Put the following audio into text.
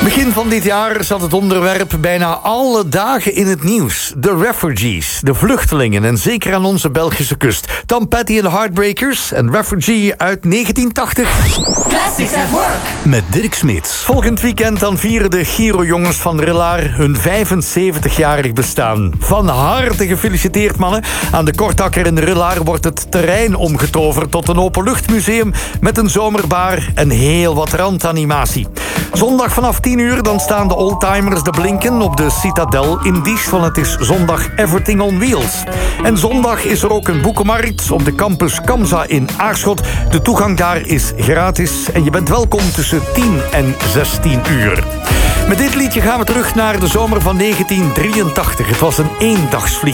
Begin van dit jaar zat het onderwerp bijna alle dagen in het nieuws. De refugees, de vluchtelingen en zeker aan onze Belgische kust. Tom Petty en de Heartbreakers, een refugee uit 1980. Classics at Work. Met Dirk Smits. Volgend weekend dan vieren de Giro-jongens van Rillaar hun 75-jarig bestaan. Van harte gefeliciteerd, mannen. Aan de Kortakker in Rillaar wordt het terrein omgetoverd tot een openluchtmuseum met een zomerbar en heel wat randanimatie. Zondag vanaf 10 uur dan staan de oldtimers te blinken op de Citadel in Disch, want het is zondag Everything on Wheels. En zondag is er ook een boekenmarkt op de campus Kamza in Aarschot. De toegang daar is gratis en je bent welkom tussen 10 en 16 uur. Met dit liedje gaan we terug naar de zomer van 1983. Het was een eendagsvlieg.